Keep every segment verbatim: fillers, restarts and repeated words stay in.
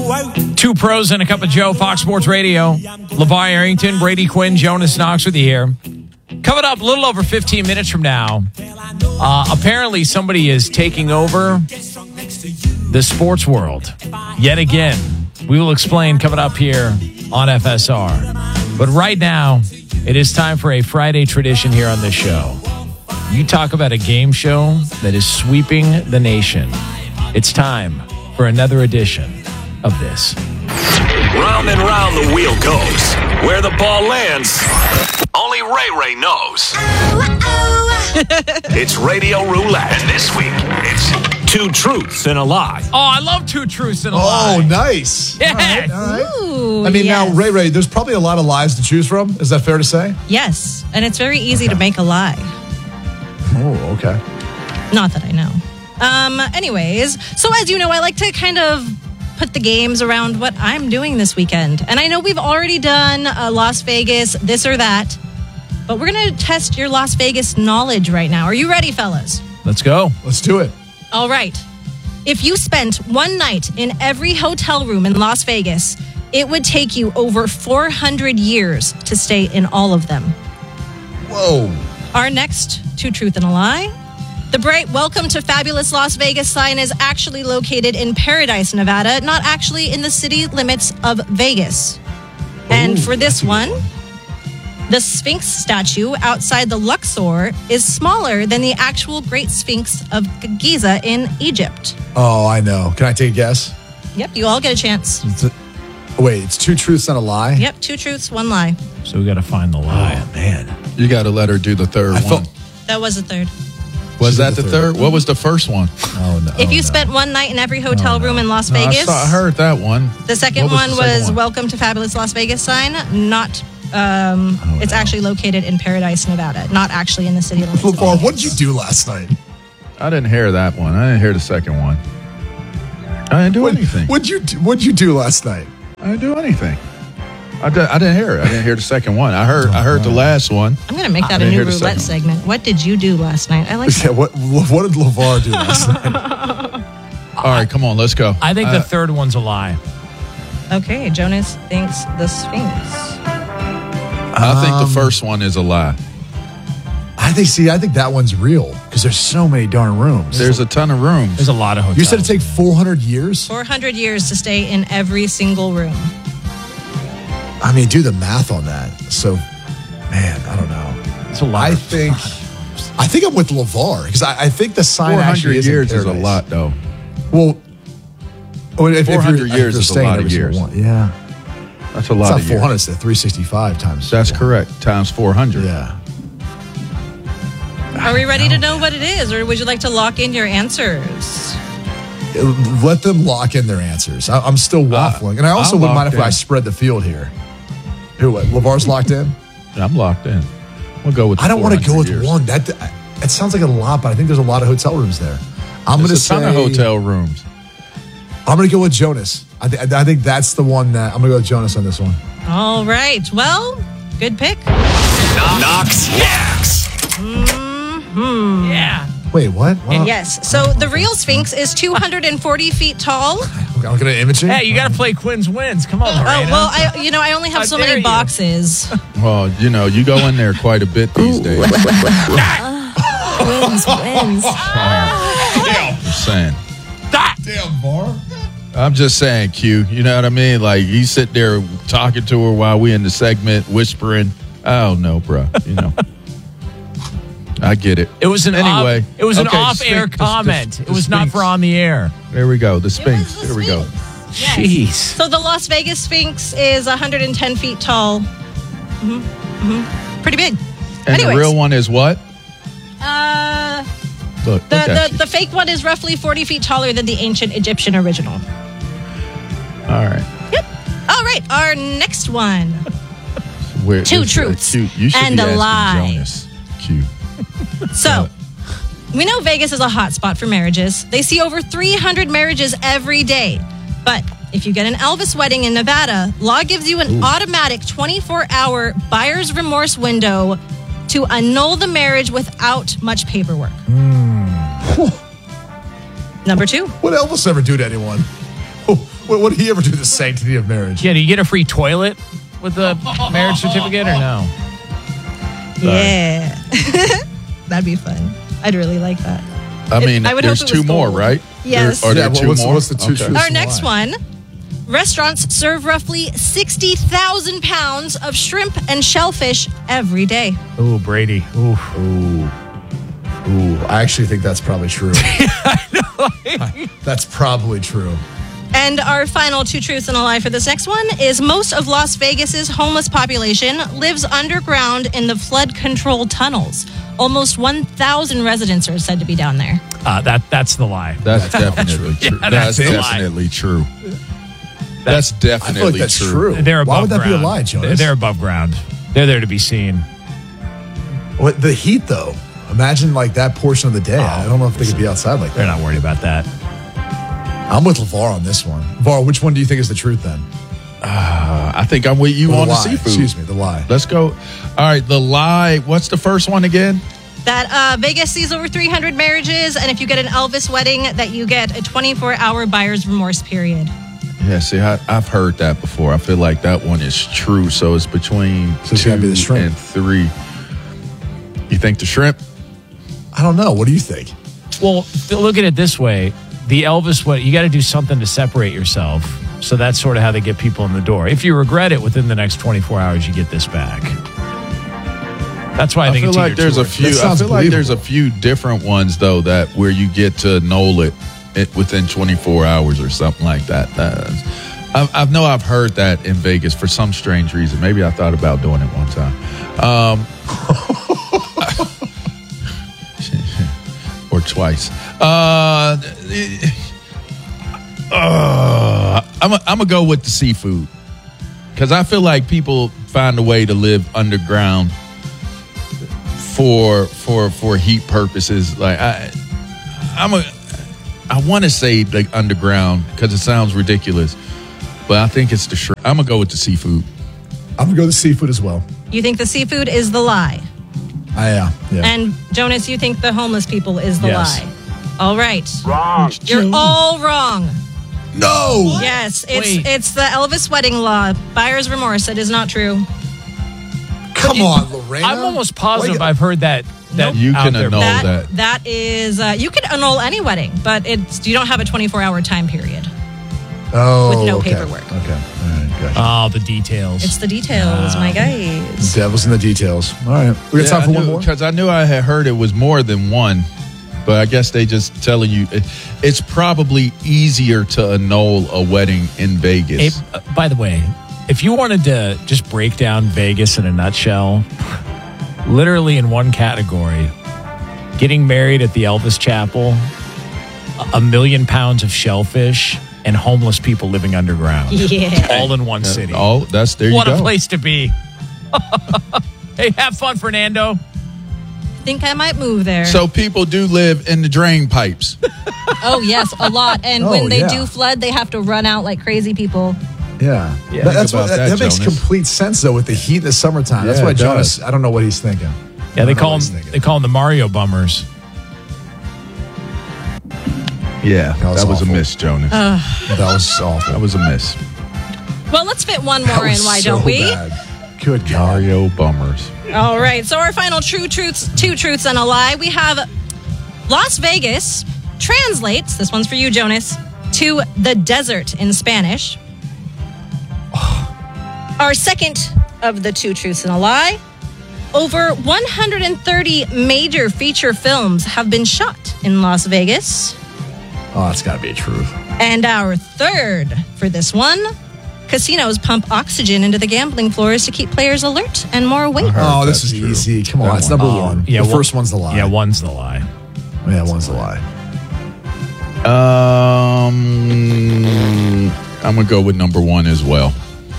Two pros and a cup of Joe, Fox Sports Radio. LeVar Arrington, Brady Quinn, Jonas Knox with you here. Coming up a little over fifteen minutes from now, uh, apparently somebody is taking over the sports world yet again. We will explain coming up here on F S R. But right now, it is time for a Friday tradition here on this show. You talk about a game show that is sweeping the nation. It's time for another edition of this. Round and round the wheel goes. Where the ball lands, only Ray Ray knows. It's Radio Roulette. And this week, it's two truths and a lie. Oh, I love two truths and a oh, lie. Oh, nice. Yeah. All right, all right. Ooh, I mean, yes. now, Ray Ray, there's probably a lot of lies to choose from. Is that fair to say? Yes, and it's very easy Okay. to make a lie. Oh, okay. Not that I know. Um. Anyways, so as you know, I like to kind of put the games around what I'm doing this weekend. And I know we've already done uh, Las Vegas, this or that, but we're going to test your Las Vegas knowledge right now. Are you ready, fellas? Let's go. Let's do it. All right. If you spent one night in every hotel room in Las Vegas, it would take you over four hundred years to stay in all of them. Whoa. Our next two truth and a lie. The bright Welcome to Fabulous Las Vegas sign is actually located in Paradise, Nevada, not actually in the city limits of Vegas. And Ooh, for this that's a good one, one. the Sphinx statue outside the Luxor is smaller than the actual Great Sphinx of Giza in Egypt. Oh, I know. Can I take a guess? Yep, you all get a chance. It's a- wait, it's two truths and a lie? Yep, two truths, one lie. So we got to find the lie. Oh, man. You got to let her do the third I one. felt- That was the third. Was She did that the the third? third. What was the first one? Oh, no. If oh, you no. spent one night in every hotel room in Las No, I, Vegas, saw, I heard that one. the second What was one the second was one? Welcome to Fabulous Las Vegas sign. Not, um, Oh, it's no. actually located in Paradise, Nevada. Not actually in the city limits. of LeVar, Vegas. what did you do last night? I didn't hear that one. I didn't hear the second one. I didn't do What, anything. what'd you do, what'd you do last night? I didn't do anything. I, did, I didn't hear it. I didn't hear the second one. I heard. I heard the last one. I'm going to make that I a didn't new hear the roulette second segment. What did you do last night? I like Yeah, that. what, what did LeVar do last night? All right, come on, let's go. I think Uh, the third one's a lie. Okay, Jonas thinks the Sphinx. I think Um, the first one is a lie. I think, see, I think that one's real because there's so many darn rooms. There's a ton of rooms. There's a lot of hotels. You said it take four hundred years? four hundred years to stay in every single room. I mean, do the math on that. So, man, I don't know. It's a lot. I of- think, I think I'm with LeVar because I, I think the sign four actually hundred is in years is a Paradise. lot, though. Well, well, if, if you're- 400 if years you're is a staying lot of every single years. one- Yeah, That's a it's lot not of four hundred. years. It's three sixty-five times. That's four. correct. Times four hundred. Yeah. Are we ready to know what it is, or would you like to lock in your answers? Let them lock in their answers. I, I'm still waffling, and I also I'm wouldn't mind locked if I in. spread the field here. Who? What? LeVar's locked in. I'm locked in. We'll go with. The I don't want to go with four hundred years. one. That it sounds like a lot, but I think there's a lot of hotel rooms there. I'm going to There's a say ton of hotel rooms. I'm going to go with Jonas. I, th- I think that's the one that I'm going to go with Jonas on this one. All right. Well, good pick. Knox Knacks. Yeah. Wait, what? what? Yes. So the real Sphinx is two hundred forty feet tall. I'm going to imaging. Hey, you got to play Quinn's wins. Come on, Oh, Lorena. well, I you know I only have How so dare many you. boxes. Well, you know, you go in there quite a bit these days. Wins, wins. Just saying. Damn, Var. I'm just saying, Q. You know what I mean? Like, you sit there talking to her while we in the segment, whispering. Oh no, bro. You know. I get it. It was an Anyway, off, it was an okay, off-air Sphinx- the- comment. the- it the was not Sphinx. for on the air. There we go. The Sphinx. the Here we go. Jeez. So the Las Vegas Sphinx is one hundred ten feet tall. hmm hmm Pretty big. And Anyways, the real one is what? Uh, Look, the, look at the, the fake one is roughly forty feet taller than the ancient Egyptian original. you. All right. Yep. All right. Our next one. Where- Two this is a truths cute- you should and be a asking lie. Jonas. Q. So, we know Vegas is a hot spot for marriages. They see over three hundred marriages every day. But if you get an Elvis wedding in Nevada, law gives you an automatic twenty-four hour buyer's remorse window to annul the marriage without much paperwork. Number two. What Elvis ever do to anyone? What, what did he ever do to the sanctity of marriage? Yeah, do you get a free toilet with the marriage certificate or no? Yeah. That'd be fun. I'd really like that. I mean, I would there's hope it two was more, gold. right? Yes. There, are Yeah, there well, two what's- more? what's the two truths? Our It's next a one. Restaurants serve roughly sixty thousand pounds of shrimp and shellfish every day. Ooh, Brady. Ooh. Ooh. Ooh. I actually think that's probably true. That's probably true. And our final two truths and a lie for this next one is most of Las Vegas's homeless population lives underground in the flood control tunnels. Almost one thousand residents are said to be down there. Uh, that That's the lie. That's definitely true. Yeah, that's that's a lie. definitely true. That's I definitely feel like that's true. They're above Why would that ground. be a lie, Jonas? They're, they're above ground. They're there to be seen. What, the heat, though. Imagine like that portion of the day. I don't know if they could be outside like They're that. not worried about that. I'm with LeVar on this one. LeVar, which one do you think is the truth then? Uh, I think I'm with you Or on the lie? seafood. Excuse me, the lie. Let's go. All right, the lie. What's the first one again? That uh, Vegas sees over three hundred marriages, and if you get an Elvis wedding, that you get a twenty-four hour buyer's remorse period. Yeah, see, I, I've heard that before. I feel like that one is true. So it's between So it's two gotta be the shrimp. and three. You think the shrimp? I don't know. What do you think? Well, look at it this way. The Elvis, what you got to do something to separate yourself. So that's sort of how they get people in the door. If you regret it within the next twenty-four hours, you get this back. That's why I, I think feel it's like either there's two a or- few. That I sounds feel like there's a believable. few different ones though that where you get to null it, it within twenty-four hours or something like that. That's, I, I know I've heard that in Vegas for some strange reason. Maybe I thought about doing it one time, um, or twice. Uh, uh, I'm a, I'm gonna go with the seafood because I feel like people find a way to live underground for for for heat purposes. Like I, I'm a, I want to say like underground because it sounds ridiculous, but I think it's the shrimp. I'm gonna go with the seafood. I'm going to go with seafood as well. You think the seafood is the lie. I am. Yeah. And Jonas, you think the homeless people is the Yes. lie. All right. Wrong. You're all wrong. no! Yes, it's Wait. it's the Elvis wedding law. Buyer's remorse. It is not true. Come on, Lorena. I'm almost positive Why- I've heard that. that You out can there. annul that that. that is uh, you could annul any wedding, but it's you don't have a twenty-four hour time period. Oh, with no okay. paperwork. Okay. All right. Gotcha. Oh, the details. It's the details, my guys. Devil's in the details. All right. We got time for one more? Because I knew I had heard it was more than one, but I guess they just telling you it, it's probably easier to annul a wedding in Vegas. Hey, uh, by the way, if you wanted to just break down Vegas in a nutshell, literally in one category, getting married at the Elvis Chapel, a- a million pounds of shellfish, and homeless people living underground. Yeah. All in one city. Oh, that's there What you a go. place to be. Hey, have fun, Fernando. Think I might move there. So people do live in the drain pipes. oh yes, a lot. And Oh, when they yeah. do flood, they have to run out like crazy people. Yeah. Yeah, That- that's think what, about that, that, that makes Jonas. complete sense, though, with the heat in the summertime. That's Yeah, why it Jonas, does. I don't know what he's thinking. Yeah, I they don't know call what he's them. thinking. They call them the Mario bummers. Yeah, That was that was a awful. miss, Jonas. That was awful. that was a miss. Well, let's fit one That more in. was Why so don't we? bad. Good God. Mario bummers. All right. So our final true truths, two truths and a lie. We have Las Vegas translates, this one's for you, Jonas, to the desert in Spanish. Our second of the two truths and a lie. Over one hundred thirty major feature films have been shot in Las Vegas. Oh, that's got to be a truth. And our third for this one, casinos pump oxygen into the gambling floors to keep players alert and more awake. Oh, this that's is true. easy. Come on. That It's one. number Oh, one. yeah, the one- first one's the lie. Yeah, one's the lie. Yeah, one's the lie. Um, I'm gonna go with number one as well.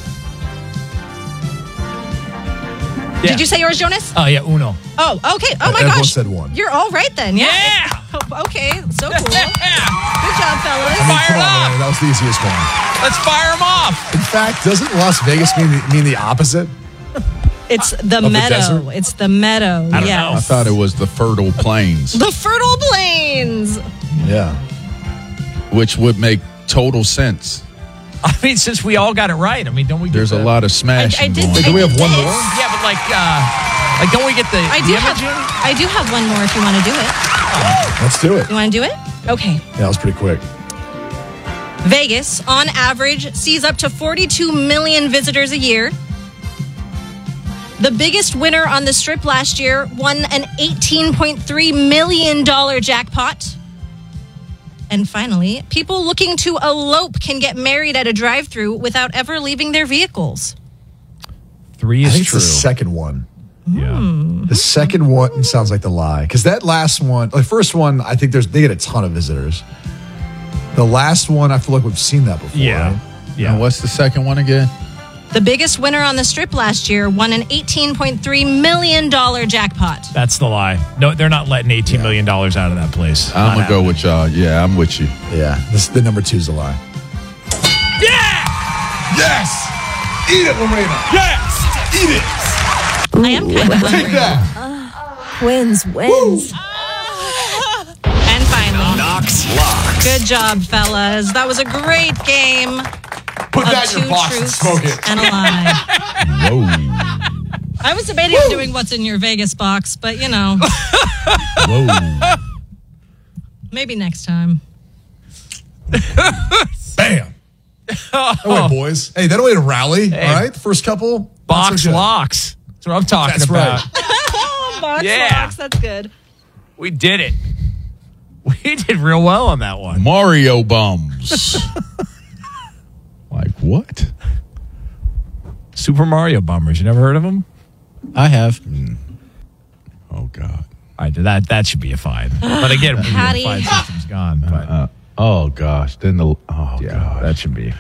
Yeah. Did you say yours, Jonas? Oh yeah, Uno. Oh, okay. Oh my Everyone gosh. said one. You're all right then. Yeah. Yeah. Oh, okay. So cool. Yeah. Good job, fellas. Fire Come it on, up. man, that was the easiest one. Let's fire them off. In fact, doesn't Las Vegas mean the, mean the opposite? It's the the meadow. desert? It's the meadow. I don't yes. know. I thought it was the fertile plains, The fertile plains. Yeah. which would make total sense. I mean, since we all got it right, I mean, don't we? Get There's the, a lot of smashing I- I did- going Wait, on. do we have one Yes. more? Yeah, but like, uh, like, don't we get the, I the do have. imaging? I do have one more if you want to do it. Let's do it. You want to do it? Okay. Yeah, that was pretty quick. Vegas, on average, sees up to forty-two million visitors a year. The biggest winner on the Strip last year won an eighteen point three million dollars jackpot. And finally, people looking to elope can get married at a drive-thru without ever leaving their vehicles. Three I is think it's true. the second one. Yeah. The second one sounds like the lie. Because that last one, the first one, I think there's they get a ton of visitors. The last one, I feel like we've seen that before. Yeah. Right? Yeah. And what's the second one again? The biggest winner on the Strip last year won an eighteen point three million dollars jackpot. That's the lie. No, they're not letting eighteen million dollars out of that place. I'm Not going to go happening. with y'all. Yeah, I'm with you. Yeah. This, the number two is the lie. Yeah! Yes! Eat it, Lorena. Yes! Eat it. I am kind of hungry. Take that. Wins, wins. And finally, Knox Locks. good job, fellas. That was a great game. Put Of that in two your box and truths smoke it. and a lie. Whoa. I was debating on doing what's in your Vegas box, but you know, Whoa. maybe next time. Bam. Oh, wait, boys. Hey, that way to rally. All right. First couple. Box not so good. locks. That's what I'm talking That's about. right. Box Yeah. locks, that's good. We did it. We did real well on that one. Mario bums. Like what? Super Mario Bummers. You never heard of them? I have. Oh, God. All right, that that should be a fine. But again, the Patty. fine system's gone. But Uh, oh, gosh. Then the. Oh, yeah, God. that should be.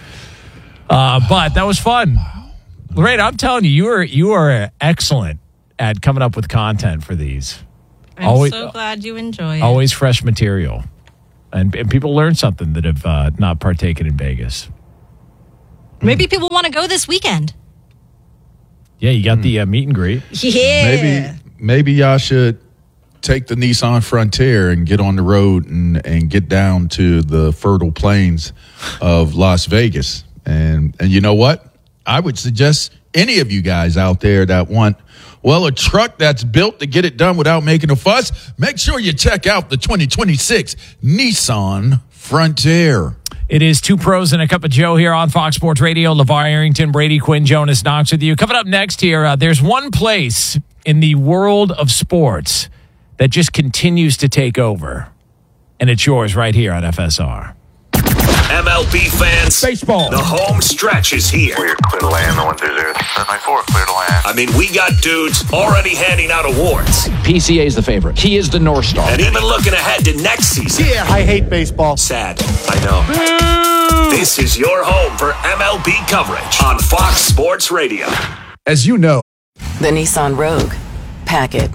Uh, but that was fun. Lorraine, I'm telling you, you are you are excellent at coming up with content for these. I'm Always- so glad you enjoy it. Always fresh material, and, and people learn something that have uh, not partaken in Vegas. Maybe people want to go this weekend. Yeah, you got the uh, meet and greet. Yeah. Maybe maybe y'all should take the Nissan Frontier and get on the road and, and get down to the fertile plains of Las Vegas. And and you know what? I would suggest any of you guys out there that want, well, a truck that's built to get it done without making a fuss, make sure you check out the twenty twenty-six Nissan Frontier. It is Two Pros and a Cup of Joe here on Fox Sports Radio. LeVar Arrington, Brady Quinn, Jonas Knox with you. Coming up next here, uh, there's one place in the world of sports that just continues to take over. And it's yours right here on F S R. M L B fans, Baseball. the home stretch is here. We're clear to land, the one through zero. nine four, clear to land. I mean, we got dudes already handing out awards P C A is the favorite. He is the North Star. and even looking ahead to next season. Yeah, I hate baseball. Sad, I know. This is your home for M L B coverage on Fox Sports Radio. As you know, The Nissan Rogue. Pack it.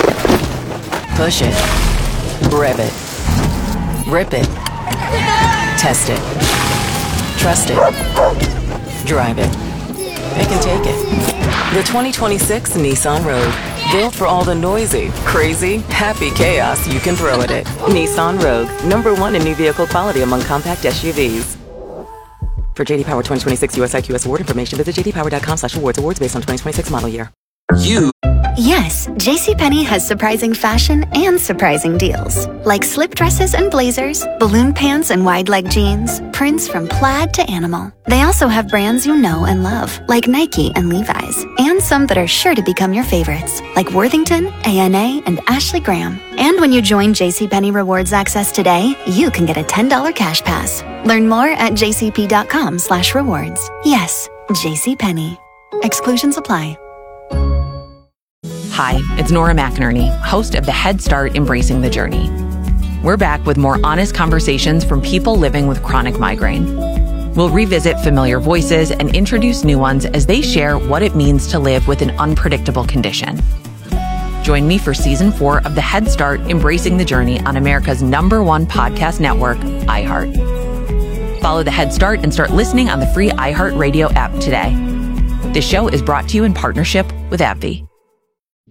Push it. Rev it. Rip it. Test it. Trust it. Drive it. Pick and take it. The twenty twenty-six Nissan Rogue. Built for all the noisy, crazy, happy chaos you can throw at it. Nissan Rogue. Number one in new vehicle quality among compact S U Vs. For J D Power twenty twenty-six U S I Q S award information, visit j d power dot com slash awards. Awards based on twenty twenty-six model year. You Yes, JCPenney has surprising fashion and surprising deals. Like slip dresses and blazers, balloon pants and wide leg jeans, prints from plaid to animal. They also have brands you know and love, like Nike and Levi's, and some that are sure to become your favorites, like Worthington, A N A, and Ashley Graham. And when you join JCPenney Rewards Access today, you can get a ten dollars cash pass. Learn more at jcp.com slash rewards. Yes, JCPenney. Exclusions apply. Hi, it's Nora McInerney, host of the Head Start Embracing the Journey. We're back with more honest conversations from people living with chronic migraine. We'll revisit familiar voices and introduce new ones as they share what it means to live with an unpredictable condition. Join me for season four of the Head Start Embracing the Journey on America's number one podcast network, iHeart. Follow the Head Start and start listening on the free iHeart Radio app today. This show is brought to you in partnership with AbbVie.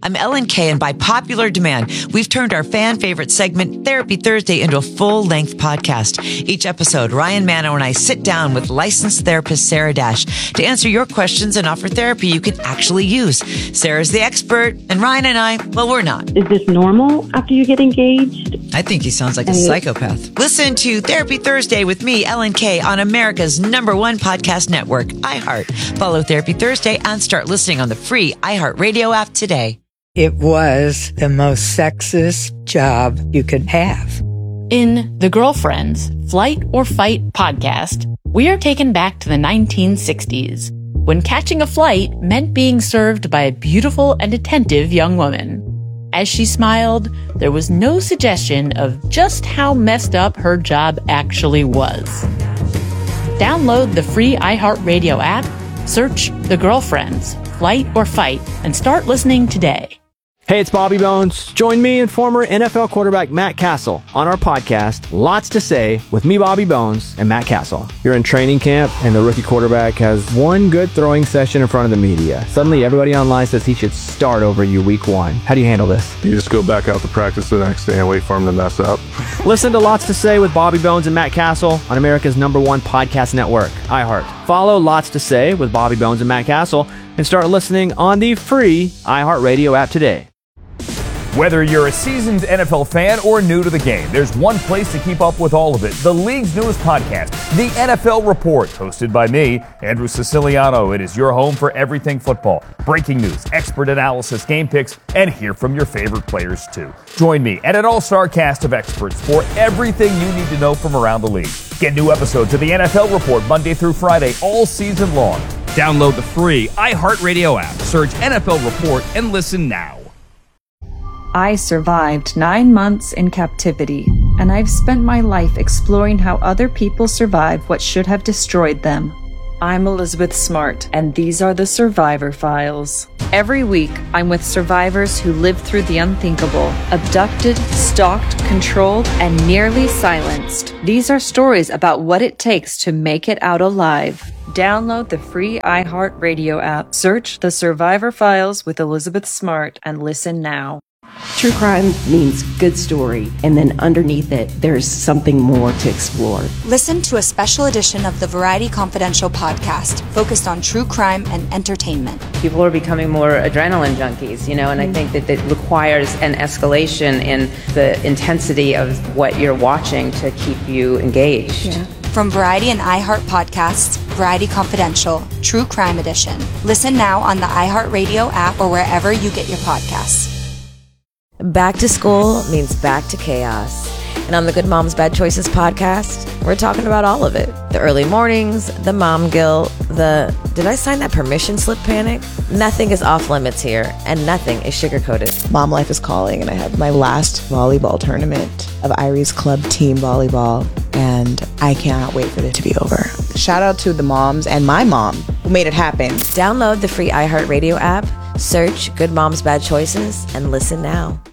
I'm Ellen Kay, and by popular demand, we've turned our fan favorite segment, Therapy Thursday, into a full-length podcast. Each episode, Ryan Mano and I sit down with licensed therapist Sarah Dash to answer your questions and offer therapy you can actually use. Sarah's the expert, and Ryan and I, well, we're not. Is this normal after you get engaged? I think he sounds like a psychopath. Listen to Therapy Thursday with me, Ellen Kay, on America's number one podcast network, iHeart. Follow Therapy Thursday and start listening on the free iHeartRadio app today. It was the most sexist job you could have. In The Girlfriends, Flight or Fight podcast, we are taken back to the nineteen sixties, when catching a flight meant being served by a beautiful and attentive young woman. As she smiled, there was no suggestion of just how messed up her job actually was. Download the free iHeartRadio app, search The Girlfriends, Flight or Fight, and start listening today. Hey, it's Bobby Bones. Join me and former N F L quarterback Matt Castle on our podcast, Lots to Say, with me, Bobby Bones, and Matt Castle. You're in training camp, and the rookie quarterback has one good throwing session in front of the media. Suddenly, everybody online says he should start over you week one. How do you handle this? You just go back out to practice the next day and wait for him to mess up. Listen to Lots to Say with Bobby Bones and Matt Castle on America's number one podcast network, iHeart. Follow Lots to Say with Bobby Bones and Matt Castle and start listening on the free iHeartRadio app today. Whether you're a seasoned N F L fan or new to the game, there's one place to keep up with all of it. The league's newest podcast, The N F L Report, hosted by me, Andrew Siciliano. It is your home for everything football. Breaking news, expert analysis, game picks, and hear from your favorite players too. Join me and an all-star cast of experts for everything you need to know from around the league. Get new episodes of The N F L Report Monday through Friday all season long. Download the free iHeartRadio app, search N F L Report, and listen now. I survived nine months in captivity, and I've spent my life exploring how other people survive what should have destroyed them. I'm Elizabeth Smart, and these are the Survivor Files. Every week, I'm with survivors who lived through the unthinkable, abducted, stalked, controlled, and nearly silenced. These are stories about what it takes to make it out alive. Download the free iHeartRadio app, search The Survivor Files with Elizabeth Smart, and listen now. True crime means good story, and then underneath it, there's something more to explore. Listen to a special edition of the Variety Confidential podcast, focused on true crime and entertainment. People are becoming more adrenaline junkies, you know, and I think that it requires an escalation in the intensity of what you're watching to keep you engaged. Yeah. From Variety and iHeart Podcasts, Variety Confidential, True Crime Edition. Listen now on the iHeartRadio app or wherever you get your podcasts. Back to school means back to chaos. And on the Good Moms Bad Choices podcast, we're talking about all of it. The early mornings, the mom guilt, the did I sign that permission slip panic? Nothing is off limits here, and nothing is sugar-coated. Mom life is calling, and I have my last volleyball tournament of Irie's Club Team Volleyball, and I cannot wait for it to be over. Shout out to the moms and my mom who made it happen. Download the free iHeartRadio app, search Good Moms Bad Choices, and listen now.